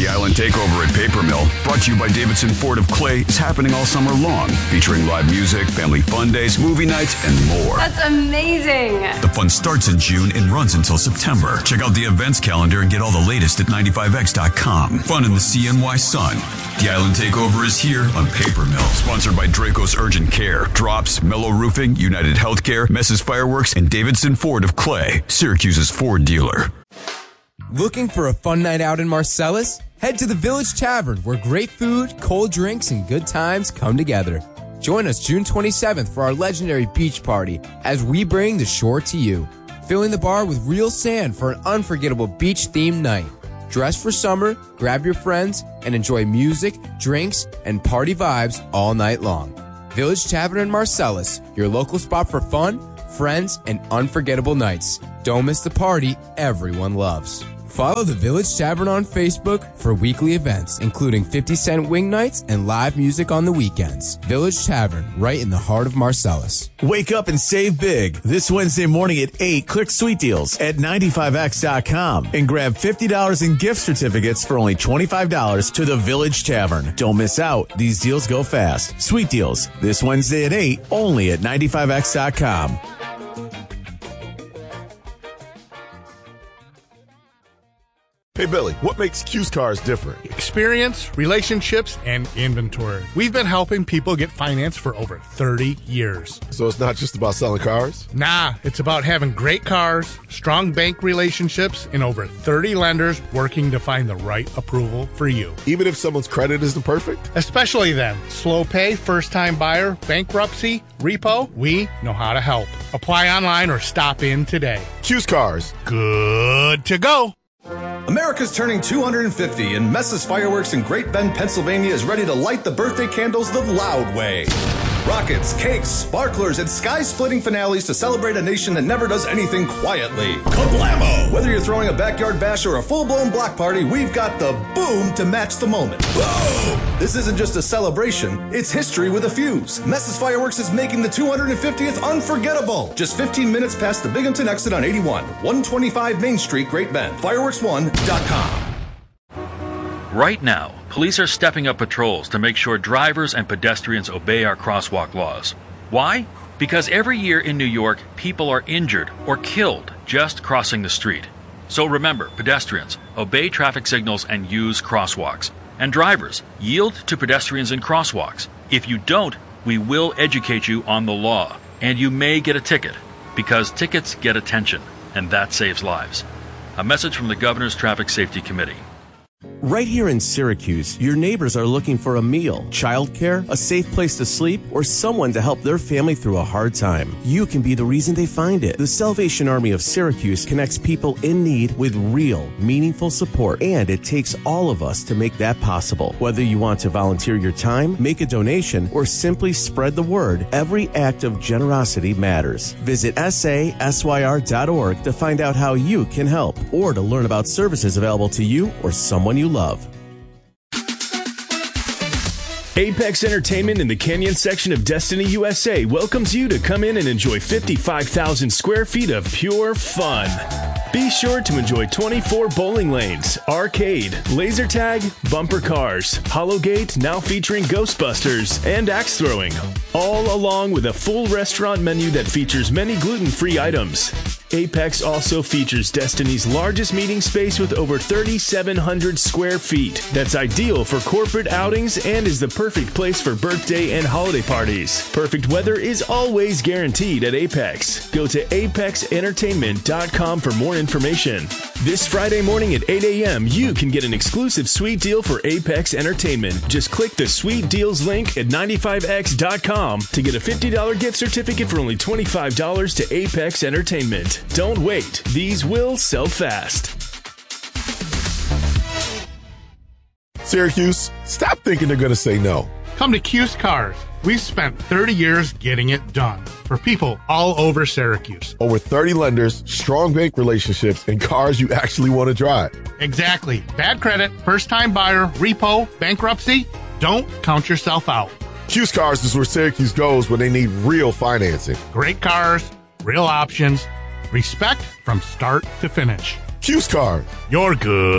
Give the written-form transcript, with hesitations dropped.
The Island Takeover at Paper Mill, brought to you by Davidson Ford of Clay, is happening all summer long, featuring live music, family fun days, movie nights, and more. That's amazing. The fun starts in June and runs until September. Check out the events calendar and get all the latest at 95x.com. Fun in the CNY sun. The Island Takeover is here on Paper Mill. Sponsored by Draco's Urgent Care, Drops, Mellow Roofing, United Healthcare, Mess's Fireworks, and Davidson Ford of Clay, Syracuse's Ford dealer. Looking for a fun night out in Marcellus? Head to the Village Tavern, where great food, cold drinks, and good times come together. Join us June 27th for our legendary beach party as we bring the shore to you. Filling the bar with real sand for an unforgettable beach-themed night. Dress for summer, grab your friends, and enjoy music, drinks, and party vibes all night long. Village Tavern in Marcellus, your local spot for fun, friends, and unforgettable nights. Don't miss the party everyone loves. Follow the Village Tavern on Facebook for weekly events, including 50-cent wing nights and live music on the weekends. Village Tavern, right in the heart of Marcellus. Wake up and save big. This Wednesday morning at 8, click Sweet Deals at 95x.com and grab $50 in gift certificates for only $25 to the Village Tavern. Don't miss out. These deals go fast. Sweet Deals, this Wednesday at 8, only at 95x.com. Hey, Billy, what makes Q's Cars different? Experience, relationships, and inventory. We've been helping people get finance for over 30 years. So it's not just about selling cars? Nah, it's about having great cars, strong bank relationships, and over 30 lenders working to find the right approval for you. Even if someone's credit isn't perfect? Especially then. Slow pay, first-time buyer, bankruptcy, repo, we know how to help. Apply online or stop in today. Q's Cars. Good to go. America's turning 250, and Mess's Fireworks in Great Bend, Pennsylvania is ready to light the birthday candles the loud way. Rockets, cakes, sparklers, and sky-splitting finales to celebrate a nation that never does anything quietly. Kablamo! Whether you're throwing a backyard bash or a full-blown block party, we've got the boom to match the moment. Boom! This isn't just a celebration, it's history with a fuse. Mess's Fireworks is making the 250th unforgettable. Just 15 minutes past the Binghamton exit on 81, 125 Main Street, Great Bend. Fireworks1.com. Right now, police are stepping up patrols to make sure drivers and pedestrians obey our crosswalk laws. Why? Because every year in New York, people are injured or killed just crossing the street. So remember, pedestrians, obey traffic signals and use crosswalks. And drivers, yield to pedestrians in crosswalks. If you don't, we will educate you on the law. And you may get a ticket, because tickets get attention, and that saves lives. A message from the Governor's Traffic Safety Committee. Right here in Syracuse, your neighbors are looking for a meal, childcare, a safe place to sleep, or someone to help their family through a hard time. You can be the reason they find it. The Salvation Army of Syracuse connects people in need with real, meaningful support, and it takes all of us to make that possible. Whether you want to volunteer your time, make a donation, or simply spread the word, every act of generosity matters. Visit sasyr.org to find out how you can help, or to learn about services available to you or someone you love. Apex Entertainment in the Canyon section of Destiny USA welcomes you to come in and enjoy 55,000 square feet of pure fun. Be sure to enjoy 24 bowling lanes, arcade, laser tag, bumper cars, Hollowgate, now featuring Ghostbusters, and axe throwing, all along with a full restaurant menu that features many gluten-free items. Apex also features Destiny's largest meeting space with over 3,700 square feet. That's ideal for corporate outings and is the perfect place for birthday and holiday parties. Perfect weather is always guaranteed at Apex. Go to apexentertainment.com for more information. This Friday morning at 8 a.m., you can get an exclusive sweet deal for Apex Entertainment. Just click the sweet deals link at 95x.com to get a $50 gift certificate for only $25 to Apex Entertainment. Don't wait. These will sell fast. Syracuse, stop thinking they're going to say no. Come to Q's Cars. We've spent 30 years getting it done for people all over Syracuse. Over 30 lenders, strong bank relationships, and cars you actually want to drive. Exactly. Bad credit, first-time buyer, repo, bankruptcy. Don't count yourself out. Q's Cars is where Syracuse goes when they need real financing. Great cars, real options, respect from start to finish. Q's Cars. You're good.